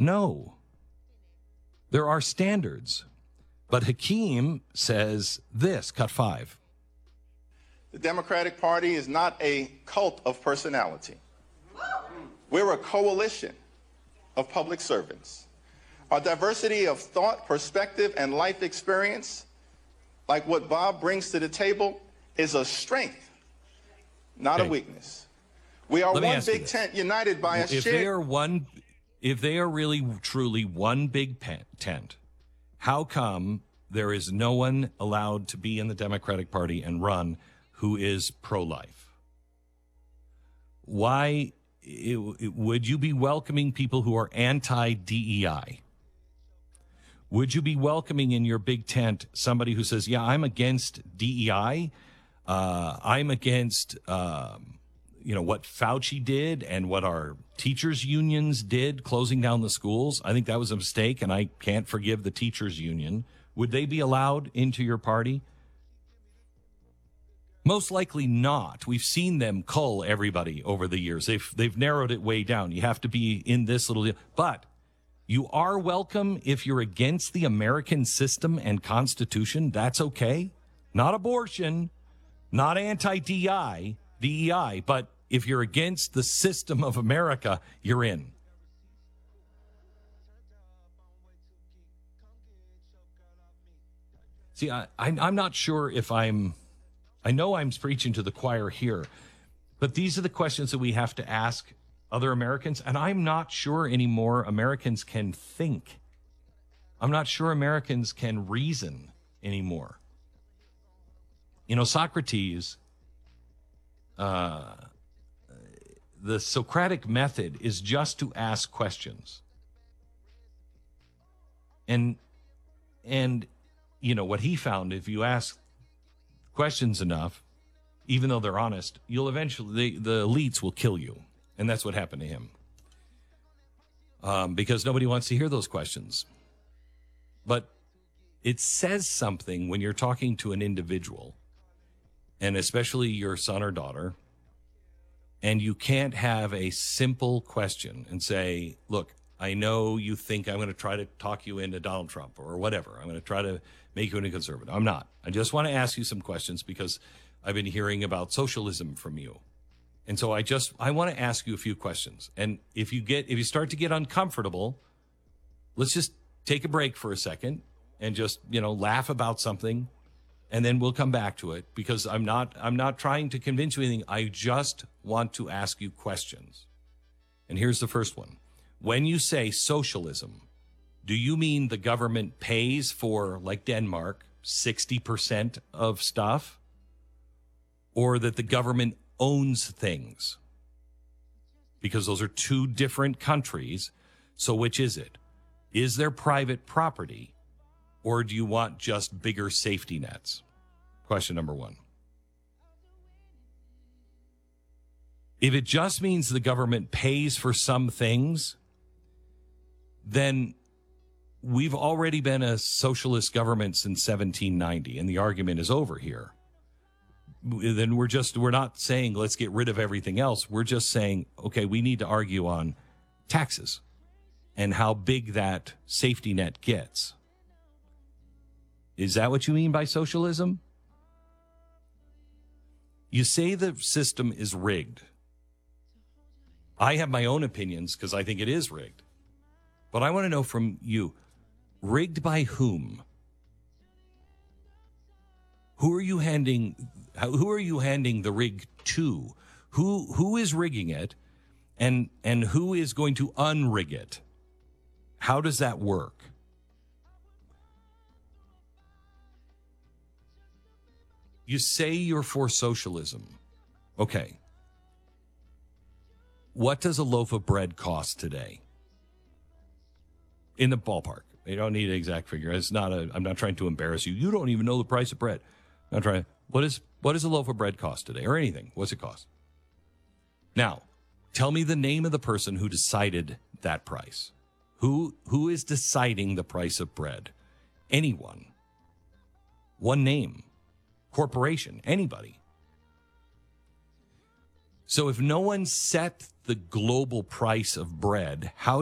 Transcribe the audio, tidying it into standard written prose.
No. There are standards. But Hakeem says this, cut 5. The Democratic Party is not a cult of personality. We're a coalition of public servants. Our diversity of thought, perspective, and life experience, like what Bob brings to the table, is a strength, not a weakness. We are one big tent united by a shared... If they are really, truly one big tent, how come there is no one allowed to be in the Democratic Party and run who is pro-life? Why would you be welcoming people who are anti-DEI? Would you be welcoming in your big tent somebody who says, yeah, I'm against DEI, I'm against what Fauci did and what our teachers unions did, closing down the schools? I think that was a mistake, and I can't forgive the teachers union. Would they be allowed into your party? Most likely not. We've seen them cull everybody over the years. They've narrowed it way down. You have to be in this little deal. But you are welcome if you're against the American system and Constitution. That's okay. Not abortion, not anti-DEI, but if you're against the system of America, you're in. See, I'm not sure if I know I'm preaching to the choir here, but these are the questions that we have to ask other Americans, and I'm not sure anymore Americans can think. I'm not sure Americans can reason anymore. Socrates, the Socratic method is just to ask questions. And what he found, if you ask questions enough, even though they're honest, you'll eventually, the elites will kill you. And that's what happened to him. Because nobody wants to hear those questions. But it says something when you're talking to an individual, and especially your son or daughter, and you can't have a simple question and say, look, I know you think I'm going to try to talk you into Donald Trump or whatever. I'm going to try to make you into conservative. I'm not. I just want to ask you some questions because I've been hearing about socialism from you. And so I want to ask you a few questions. And if you start to get uncomfortable, let's just take a break for a second and just, laugh about something, and then we'll come back to it, because I'm not trying to convince you anything. I just want to ask you questions. And here's the first one. When you say socialism, do you mean the government pays for, like Denmark, 60% of stuff? Or that the government owns things? Because those are two different countries. So which is it? Is there private property? Or do you want just bigger safety nets? Question number one. If it just means the government pays for some things, then we've already been a socialist government since 1790, and the argument is over here. Then we're not saying let's get rid of everything else. We're just saying, okay, we need to argue on taxes and how big that safety net gets. Is that what you mean by socialism? You say the system is rigged. I have my own opinions because I think it is rigged. But I want to know from you, rigged by whom? Who are you handing the rig to? Who is rigging it, and who is going to unrig it? How does that work? You say you're for socialism. Okay. What does a loaf of bread cost today? In the ballpark. You don't need an exact figure. I'm not trying to embarrass you. You don't even know the price of bread. I'm trying. What does a loaf of bread cost today, or anything? What's it cost? Now, tell me the name of the person who decided that price. Who is deciding the price of bread? Anyone. One name. Corporation. Anybody. So if no one set the global price of bread, how